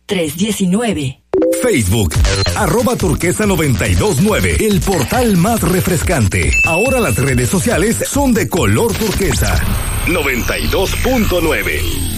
319. Facebook, @turquesa929, el portal más refrescante. Ahora las redes sociales son de color turquesa. 92.9.